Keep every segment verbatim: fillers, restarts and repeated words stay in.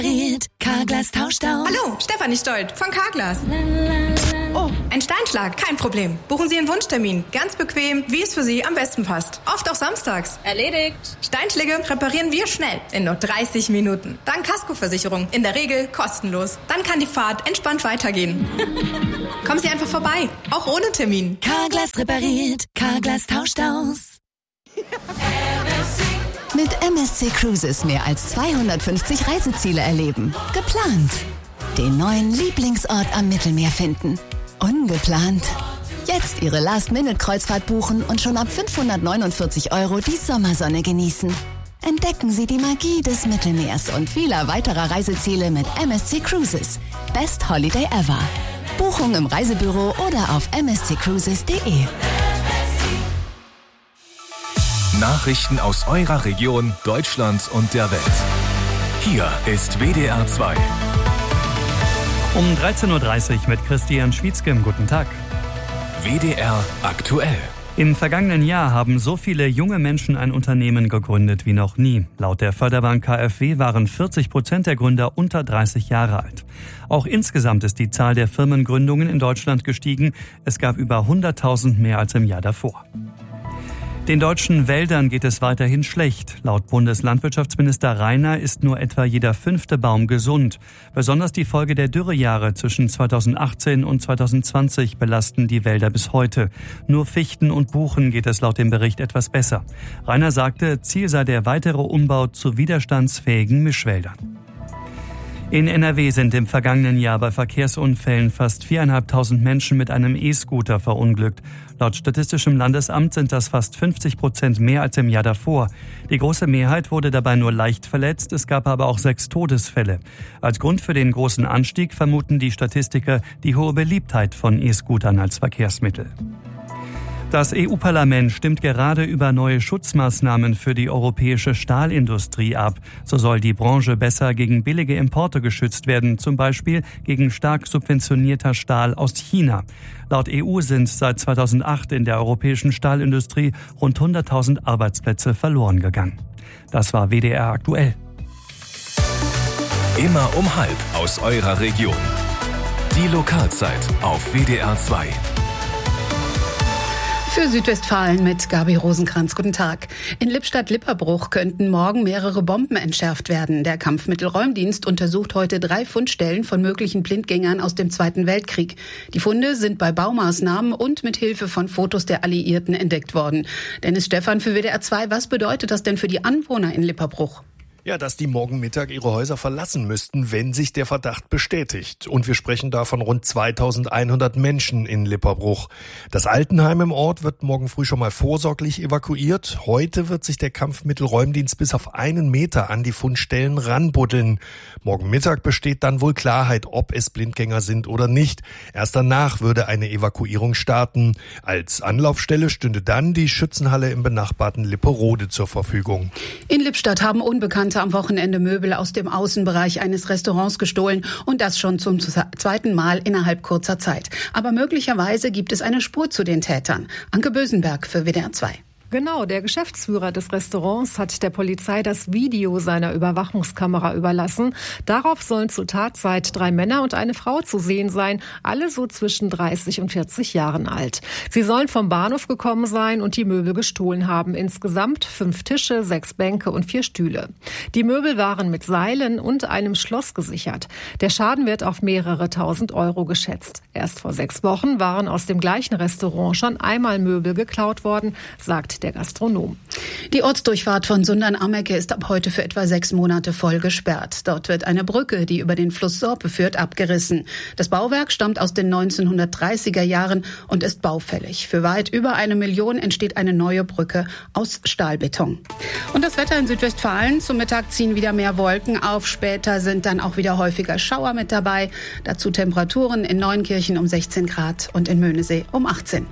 Carglass tauscht aus. Hallo, Stefanie Stolt von Carglass. Oh, ein Steinschlag, kein Problem. Buchen Sie Ihren Wunschtermin. Ganz bequem, wie es für Sie am besten passt. Oft auch samstags. Erledigt. Steinschläge reparieren wir schnell, in nur dreißig Minuten. Dank Kaskoversicherung, in der Regel kostenlos. Dann kann die Fahrt entspannt weitergehen. Kommen Sie einfach vorbei, auch ohne Termin. Carglass repariert, Carglass tauscht aus. Mit M S C Cruises mehr als zweihundertfünfzig Reiseziele erleben. Geplant. Den neuen Lieblingsort am Mittelmeer finden. Ungeplant. Jetzt Ihre Last-Minute-Kreuzfahrt buchen und schon ab fünfhundertneunundvierzig Euro die Sommersonne genießen. Entdecken Sie die Magie des Mittelmeers und vieler weiterer Reiseziele mit M S C Cruises. Best Holiday ever. Buchung im Reisebüro oder auf m s c cruises punkt d e. Nachrichten aus eurer Region, Deutschland und der Welt. Hier ist W D R zwei. Um dreizehn Uhr dreißig mit Christian Schwietzke. Guten Tag. W D R aktuell. Im vergangenen Jahr haben so viele junge Menschen ein Unternehmen gegründet wie noch nie. Laut der Förderbank K f W waren vierzig Prozent der Gründer unter dreißig Jahre alt. Auch insgesamt ist die Zahl der Firmengründungen in Deutschland gestiegen. Es gab über hunderttausend mehr als im Jahr davor. Den deutschen Wäldern geht es weiterhin schlecht. Laut Bundeslandwirtschaftsminister Rainer ist nur etwa jeder fünfte Baum gesund. Besonders die Folge der Dürrejahre zwischen zweitausendachtzehn und zweitausendzwanzig belasten die Wälder bis heute. Nur Fichten und Buchen geht es laut dem Bericht etwas besser. Rainer sagte, Ziel sei der weitere Umbau zu widerstandsfähigen Mischwäldern. In N R W sind im vergangenen Jahr bei Verkehrsunfällen fast viertausendfünfhundert Menschen mit einem E-Scooter verunglückt. Laut Statistischem Landesamt sind das fast fünfzig Prozent mehr als im Jahr davor. Die große Mehrheit wurde dabei nur leicht verletzt, es gab aber auch sechs Todesfälle. Als Grund für den großen Anstieg vermuten die Statistiker die hohe Beliebtheit von E-Scootern als Verkehrsmittel. Das E U-Parlament stimmt gerade über neue Schutzmaßnahmen für die europäische Stahlindustrie ab. So soll die Branche besser gegen billige Importe geschützt werden, zum Beispiel gegen stark subventionierter Stahl aus China. Laut E U sind seit zweitausendacht in der europäischen Stahlindustrie rund hunderttausend Arbeitsplätze verloren gegangen. Das war W D R aktuell. Immer um halb aus eurer Region. Die Lokalzeit auf W D R zwei. Für Südwestfalen mit Gabi Rosenkranz. Guten Tag. In Lippstadt-Lipperbruch könnten morgen mehrere Bomben entschärft werden. Der Kampfmittelräumdienst untersucht heute drei Fundstellen von möglichen Blindgängern aus dem Zweiten Weltkrieg. Die Funde sind bei Baumaßnahmen und mit Hilfe von Fotos der Alliierten entdeckt worden. Dennis Stephan für W D R zwei. Was bedeutet das denn für die Anwohner in Lipperbruch? Ja, dass die morgen Mittag ihre Häuser verlassen müssten, wenn sich der Verdacht bestätigt. Und wir sprechen da von rund zweitausendeinhundert Menschen in Lipperbruch. Das Altenheim im Ort wird morgen früh schon mal vorsorglich evakuiert. Heute wird sich der Kampfmittelräumdienst bis auf einen Meter an die Fundstellen ranbuddeln. Morgen Mittag besteht dann wohl Klarheit, ob es Blindgänger sind oder nicht. Erst danach würde eine Evakuierung starten. Als Anlaufstelle stünde dann die Schützenhalle im benachbarten Lipperode zur Verfügung. In Lippstadt haben Unbekannte am Wochenende Möbel aus dem Außenbereich eines Restaurants gestohlen und das schon zum zweiten Mal innerhalb kurzer Zeit. Aber möglicherweise gibt es eine Spur zu den Tätern. Anke Bösenberg für W D R zwei. Genau, der Geschäftsführer des Restaurants hat der Polizei das Video seiner Überwachungskamera überlassen. Darauf sollen zur Tatzeit drei Männer und eine Frau zu sehen sein, alle so zwischen dreißig und vierzig Jahren alt. Sie sollen vom Bahnhof gekommen sein und die Möbel gestohlen haben. Insgesamt fünf Tische, sechs Bänke und vier Stühle. Die Möbel waren mit Seilen und einem Schloss gesichert. Der Schaden wird auf mehrere tausend Euro geschätzt. Erst vor sechs Wochen waren aus dem gleichen Restaurant schon einmal Möbel geklaut worden, sagt der Gastronom. Die Ortsdurchfahrt von Sundern-Ammecke ist ab heute für etwa sechs Monate voll gesperrt. Dort wird eine Brücke, die über den Fluss Sorpe führt, abgerissen. Das Bauwerk stammt aus den neunzehnhundertdreißiger Jahren und ist baufällig. Für weit über eine Million entsteht eine neue Brücke aus Stahlbeton. Und das Wetter in Südwestfalen. Zum Mittag ziehen wieder mehr Wolken auf. Später sind dann auch wieder häufiger Schauer mit dabei. Dazu Temperaturen in Neunkirchen um sechzehn Grad und in Möhnesee um achtzehn.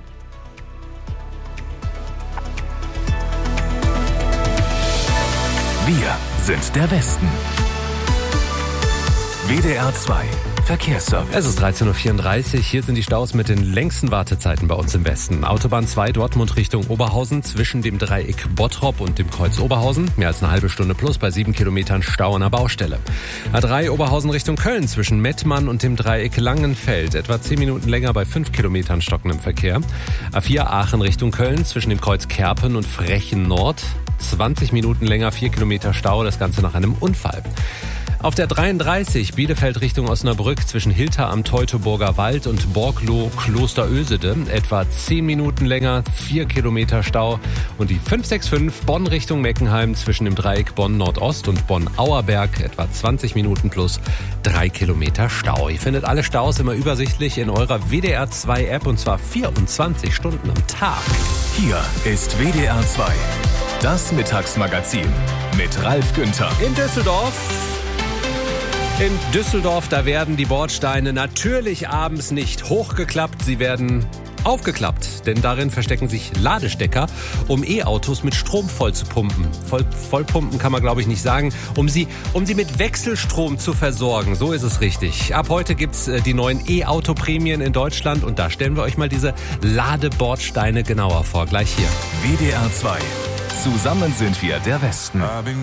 Wir sind der Westen. W D R zwei Verkehrsservice. Es ist dreizehn Uhr vierunddreißig. Hier sind die Staus mit den längsten Wartezeiten bei uns im Westen. Autobahn zwei Dortmund Richtung Oberhausen zwischen dem Dreieck Bottrop und dem Kreuz Oberhausen. Mehr als eine halbe Stunde plus bei sieben Kilometern Stau an der Baustelle. A drei Oberhausen Richtung Köln zwischen Mettmann und dem Dreieck Langenfeld. Etwa zehn Minuten länger bei fünf Kilometern stockendem Verkehr. A vier Aachen Richtung Köln zwischen dem Kreuz Kerpen und Frechen Nord. zwanzig Minuten länger, vier Kilometer Stau. Das Ganze nach einem Unfall. Auf der dreiunddreißig Bielefeld Richtung Osnabrück zwischen Hilter am Teutoburger Wald und Borgloh Klosterösede etwa zehn Minuten länger, vier Kilometer Stau. Und die fünf sechs fünf Bonn Richtung Meckenheim zwischen dem Dreieck Bonn Nordost und Bonn Auerberg etwa zwanzig Minuten plus drei Kilometer Stau. Ihr findet alle Staus immer übersichtlich in eurer W D R zwei App und zwar vierundzwanzig Stunden am Tag. Hier ist W D R zwei, das Mittagsmagazin mit Ralf Günther. In Düsseldorf. In Düsseldorf, da werden die Bordsteine natürlich abends nicht hochgeklappt, sie werden aufgeklappt. Denn darin verstecken sich Ladestecker, um E-Autos mit Strom voll zu pumpen. Voll, vollpumpen kann man, glaube ich, nicht sagen. Um sie, um sie mit Wechselstrom zu versorgen. So ist es richtig. Ab heute gibt's äh, die neuen E-Auto-Prämien in Deutschland. Und da stellen wir euch mal diese Ladebordsteine genauer vor. Gleich hier. W D R zwei. Zusammen sind wir der Westen.